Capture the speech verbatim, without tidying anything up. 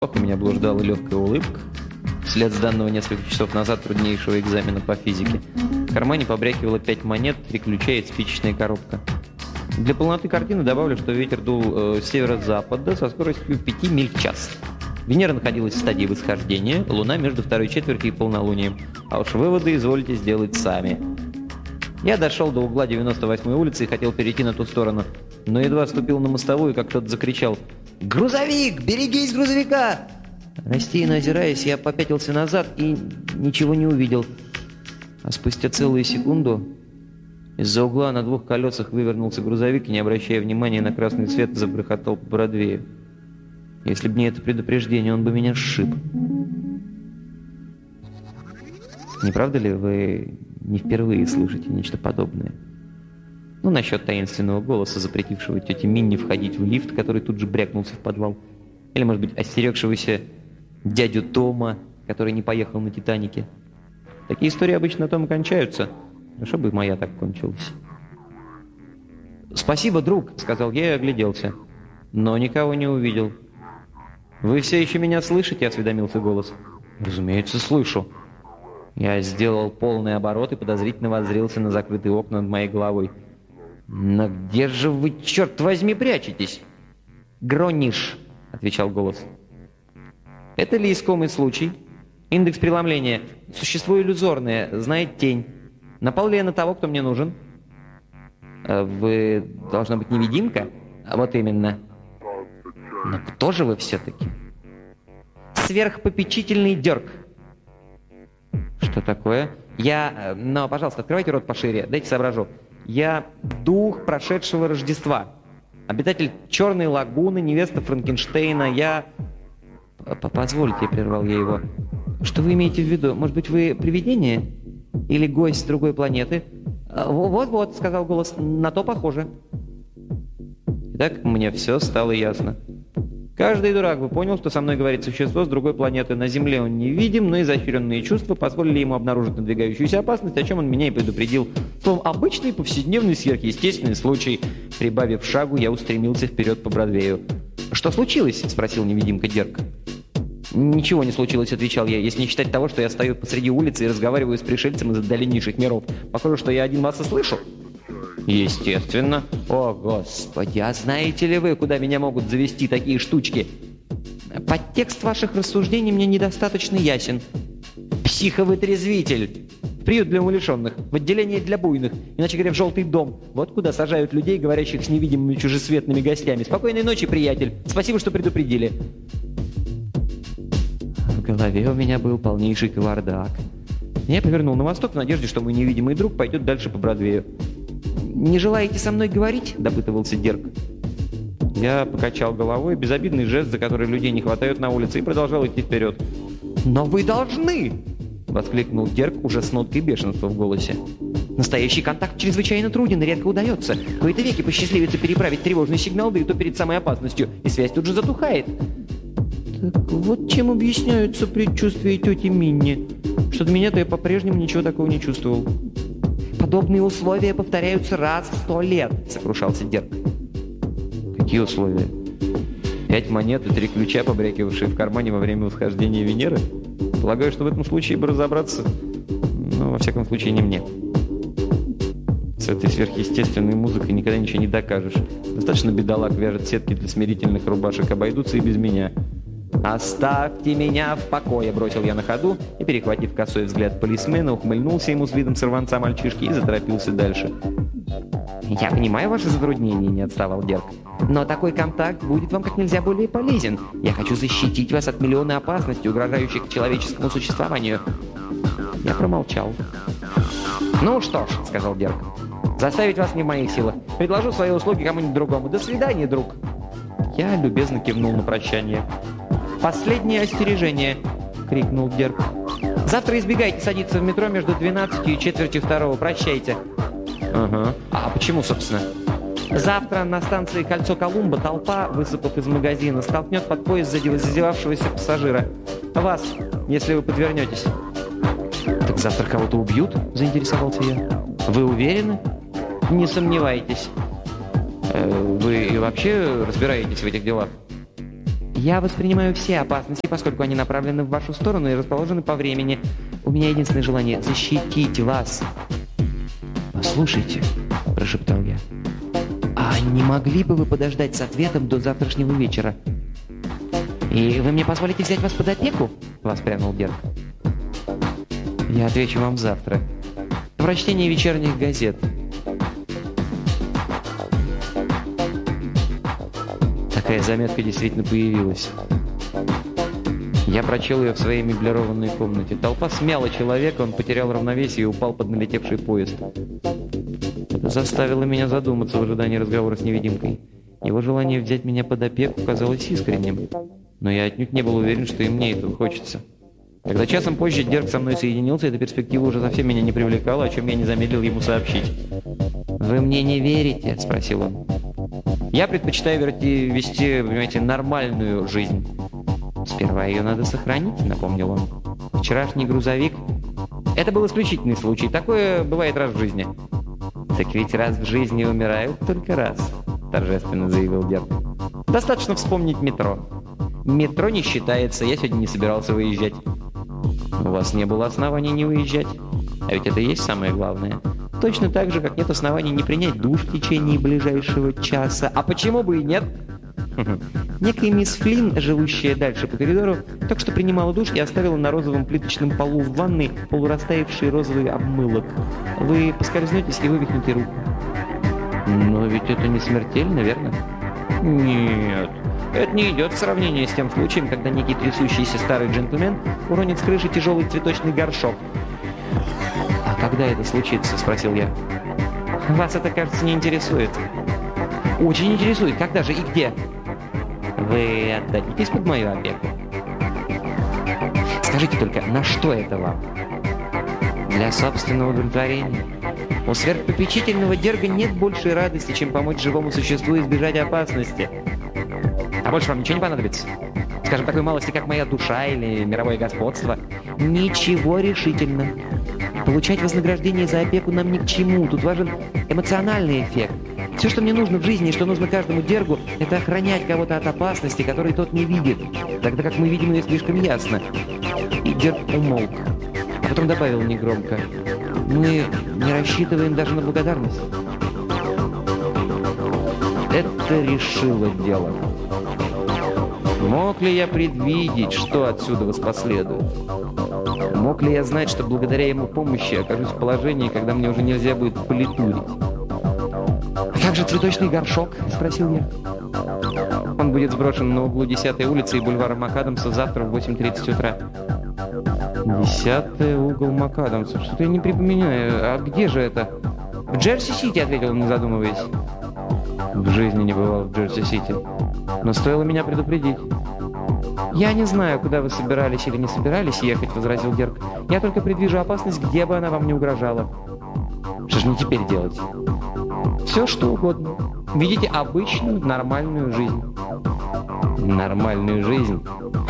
И меня блуждала легкая улыбка, вслед сданного несколько часов назад труднейшего экзамена по физике. В кармане побрякивало пять монет, три ключа и спичечная коробка. Для полноты картины добавлю, что ветер дул э, с северо-запада со скоростью пяти миль в час. Венера находилась в стадии восхождения, Луна между второй четвертью и полнолунием. А уж выводы извольте сделать сами. Я дошел до угла девяносто восьмой улицы и хотел перейти на ту сторону, но едва ступил на мостовую, как кто-то закричал: «Грузовик! Берегись грузовика!» Растерянно озираясь, я попятился назад и ничего не увидел. А спустя целую секунду из-за угла на двух колесах вывернулся грузовик и, не обращая внимания на красный свет, заброхотал по Бродвею. Если бы не это предупреждение, он бы меня сшиб. Не правда ли вы не впервые слышите нечто подобное? Ну, насчет таинственного голоса, запретившего тете Минни входить в лифт, который тут же брякнулся в подвал. Или, может быть, остерегшегося дядю Тома, который не поехал на «Титанике». Такие истории обычно на том и кончаются. Хорошо бы моя так кончилась. «Спасибо, друг», — сказал я и огляделся. Но никого не увидел. «Вы все еще меня слышите?» — осведомился голос. «Разумеется, слышу». Я сделал полный оборот и подозрительно воззрелся на закрытые окна над моей головой. «Но где же вы, черт возьми, прячетесь?» «Грониш», — отвечал голос. «Это ли искомый случай? Индекс преломления. Существо иллюзорное, знает тень. Напал ли я на того, кто мне нужен?» «Вы, должна быть, невидимка?» «Вот именно». «Но кто же вы все-таки?» «Сверхпопечительный Дёрк». «Что такое?» «Я... Но, пожалуйста, открывайте рот пошире, дайте соображу. Я дух прошедшего Рождества. Обитатель Черной лагуны, невеста Франкенштейна. Я...» «Позвольте», — прервал я его. «Что вы имеете в виду? Может быть, вы привидение? Или гость с другой планеты?» «Вот-вот», — сказал голос, — «на то похоже». Итак, мне все стало ясно. Каждый дурак бы понял, что со мной говорит существо с другой планеты. На Земле он невидим, но изощренные чувства позволили ему обнаружить надвигающуюся опасность, о чем он меня и предупредил. Словом, обычный повседневный сверхъестественный случай. Прибавив шагу, я устремился вперед по Бродвею. «Что случилось?» — спросил невидимка Дерк. «Ничего не случилось», — отвечал я, «если не считать того, что я стою посреди улицы и разговариваю с пришельцем из отдаленнейших миров. Похоже, что я один вас и слышу». «Естественно». «О, Господи, а знаете ли вы, куда меня могут завести такие штучки?» «Подтекст ваших рассуждений мне недостаточно ясен». «Психовытрезвитель. В приют для умалишенных, в отделение для буйных, иначе говоря, в желтый дом. Вот куда сажают людей, говорящих с невидимыми чужесветными гостями. Спокойной ночи, приятель. Спасибо, что предупредили». В голове у меня был полнейший кавардак. Я повернул на восток в надежде, что мой невидимый друг пойдет дальше по Бродвею. «Не желаете со мной говорить?» – допытывался Дерк. Я покачал головой, безобидный жест, за который людей не хватает на улице, и продолжал идти вперед. «Но вы должны!» – воскликнул Дерк уже с ноткой бешенства в голосе. «Настоящий контакт чрезвычайно труден и редко удается. В кои-то веки посчастливится переправить тревожный сигнал, да и то перед самой опасностью, и связь тут же затухает». «Так вот чем объясняются предчувствия тети Минни. Что до меня-то я по-прежнему ничего такого не чувствовал». «Подобные условия повторяются раз в сто лет», — сокрушался Дерк. «Какие условия? Пять монет и три ключа, побрякивавшие в кармане во время восхождения Венеры? Полагаю, что в этом случае бы разобраться, но, во всяком случае, не мне. С этой сверхъестественной музыкой никогда ничего не докажешь. Достаточно бедолаг вяжет сетки для смирительных рубашек, обойдутся и без меня». «Оставьте меня в покое!» – бросил я на ходу и, перехватив косой взгляд полисмена, ухмыльнулся ему с видом сорванца-мальчишки и заторопился дальше. «Я понимаю ваше затруднение», – не отставал Дерк. «Но такой контакт будет вам как нельзя более полезен. Я хочу защитить вас от миллиона опасностей, угрожающих человеческому существованию». Я промолчал. «Ну что ж», – сказал Дерк, – «заставить вас не в моих силах. Предложу свои услуги кому-нибудь другому. До свидания, друг». Я любезно кивнул на прощание. «Последнее остережение!» — крикнул Дерк. «Завтра избегайте садиться в метро между двенадцатью и четвертью второго. Прощайте!» «Ага. А почему, собственно?» «Завтра на станции Кольцо Колумба толпа, высыпав из магазина, столкнет под поезд зазевавшегося пассажира. Вас, если вы подвернетесь». «Так завтра кого-то убьют?» — заинтересовался я. «Вы уверены?» «Не сомневайтесь». «Вы вообще разбираетесь в этих делах?» Я воспринимаю все опасности, поскольку они направлены в вашу сторону и расположены по времени. У меня единственное желание — защитить вас». «Послушайте», — прошептал я, — «а не могли бы вы подождать с ответом до завтрашнего вечера?» «И вы мне позволите взять вас под опеку?» — воспрянул Дерг. «Я отвечу вам завтра. В прочтении вечерних газет». Такая заметка действительно появилась. Я прочел ее в своей меблированной комнате. Толпа смяла человека, он потерял равновесие и упал под налетевший поезд. Это заставило меня задуматься в ожидании разговора с невидимкой. Его желание взять меня под опеку казалось искренним, но я отнюдь не был уверен, что и мне этого хочется. Когда часом позже Дерг со мной соединился, эта перспектива уже совсем меня не привлекала, о чем я не замедлил ему сообщить. «Вы мне не верите?» – спросил он. «Я предпочитаю верти, вести, понимаете, нормальную жизнь». «Сперва ее надо сохранить», — напомнил он. «Вчерашний грузовик...» «Это был исключительный случай. Такое бывает раз в жизни». «Так ведь раз в жизни умирают только раз», — торжественно заявил Дерг. «Достаточно вспомнить метро. Метро не считается, я сегодня не собирался выезжать». «У вас не было оснований не выезжать. А ведь это и есть самое главное. Точно так же, как нет оснований не принять душ в течение ближайшего часа. А почему бы и нет?» Некая мисс Флинн, живущая дальше по коридору, только что принимала душ и оставила на розовом плиточном полу в ванной полурастаявший розовый обмылок. Вы поскользнетесь и вывихнете руку. Но ведь это не смертельно, верно? Нет, это не идет в сравнение с тем случаем, когда некий трясущийся старый джентльмен уронит с крыши тяжелый цветочный горшок. «А когда это случится?» — спросил я. «Вас это, кажется, не интересует». «Очень интересует. Когда же и где?» «Вы отдадитесь под мою опеку?» «Скажите только, на что это вам?» «Для собственного удовлетворения. У сверхпопечительного Дерга нет большей радости, чем помочь живому существу избежать опасности. А больше вам ничего не понадобится? Скажем, такой малости, как моя душа или мировое господство?» «Ничего решительно. Получать вознаграждение за опеку нам ни к чему. Тут важен эмоциональный эффект. Все, что мне нужно в жизни и что нужно каждому Дергу, это охранять кого-то от опасности, которой тот не видит, тогда как мы видим ее слишком ясно». И Дерг умолк, а потом добавил негромко: «Мы не рассчитываем даже на благодарность». Это решило дело. Мог ли я предвидеть, что отсюда воспоследует? Мог ли я знать, что благодаря ему помощи окажусь в положении, когда мне уже нельзя будет политурить? «Как же цветочный горшок?» — спросил я. «Он будет сброшен на углу десятой улицы и бульвара МакАдамса завтра в восемь тридцать утра». «Десятый угол МакАдамса? Что-то я не припоминаю. А где же это?» «В Джерси-Сити», — ответил он, не задумываясь. В жизни не бывал в Джерси-Сити. Но стоило меня предупредить. «Я не знаю, куда вы собирались или не собирались ехать», — возразил Дерг. «Я только предвижу опасность, где бы она вам не угрожала». «Что же мне теперь делать?» «Все, что угодно. Видите обычную, нормальную жизнь». «Нормальную жизнь?